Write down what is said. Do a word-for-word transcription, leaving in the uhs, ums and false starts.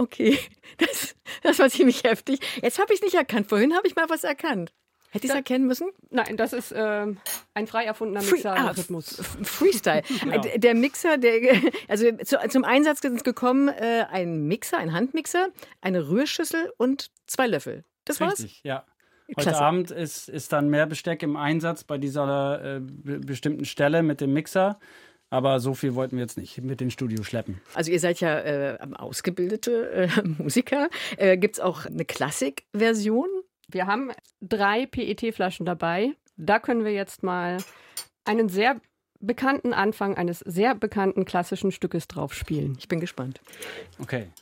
Okay, das, das war ziemlich heftig. Jetzt habe ich es nicht erkannt. Vorhin habe ich mal was erkannt. Hätte ich es erkennen müssen? Nein, das ist äh, ein frei erfundener Mixer-Rhythmus. Ah, Freestyle. Genau. Der Mixer, der, also zu, zum Einsatz ist gekommen äh, ein Mixer, ein Handmixer, eine Rührschüssel und zwei Löffel. Das war's? Richtig, ja. Heute Klasse. Abend ist, ist dann mehr Besteck im Einsatz bei dieser äh, be- bestimmten Stelle mit dem Mixer. Aber so viel wollten wir jetzt nicht mit ins Studio schleppen. Also ihr seid ja äh, ausgebildete äh, Musiker. Äh, Gibt es auch eine Klassik-Version? Wir haben drei P E T-Flaschen dabei. Da können wir jetzt mal einen sehr bekannten Anfang eines sehr bekannten klassischen Stückes drauf spielen. Ich bin gespannt. Okay.